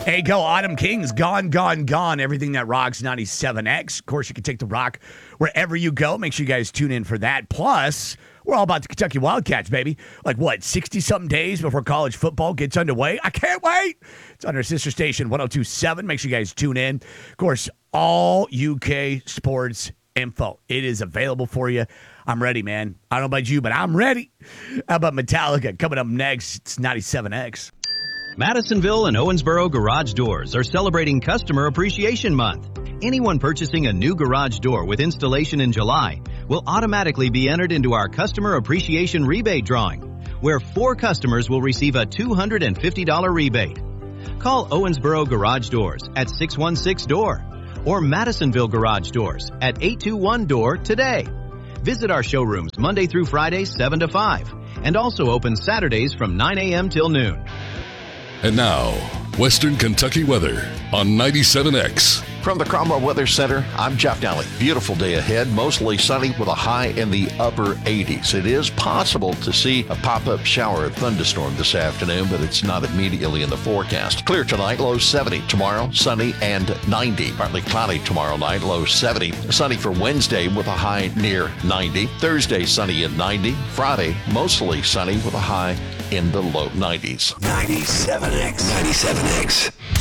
Hey, go Autumn Kings. Gone, gone, gone. Everything that rocks 97X. Of course, you can take the rock wherever you go. Make sure you guys tune in for that. Plus, we're all about the Kentucky Wildcats, baby. Like, what, 60-something days before college football gets underway? I can't wait. It's on our sister station, 102.7. Make sure you guys tune in. Of course, all UK sports info. It is available for you. I'm ready, man. I don't know about you, but I'm ready. How about Metallica? Coming up next, it's 97X. Madisonville and Owensboro Garage Doors are celebrating Customer Appreciation Month. Anyone purchasing a new garage door with installation in July will automatically be entered into our Customer Appreciation Rebate Drawing, where 4 customers will receive a $250 rebate. Call Owensboro Garage Doors at 616-DOOR or Madisonville Garage Doors at 821-DOOR today. Visit our showrooms Monday through Friday, 7 to 5, and also open Saturdays from 9 a.m. till noon. And now, Western Kentucky weather on 97X. From the Cromwell Weather Center, I'm Jeff Daly. Beautiful day ahead, mostly sunny with a high in the upper 80s. It is possible to see a pop-up shower or thunderstorm this afternoon, but it's not immediately in the forecast. Clear tonight, low 70. Tomorrow, sunny and 90. Partly cloudy tomorrow night, low 70. Sunny for Wednesday with a high near 90. Thursday, sunny at 90. Friday, mostly sunny with a high in the low 90s. 97X.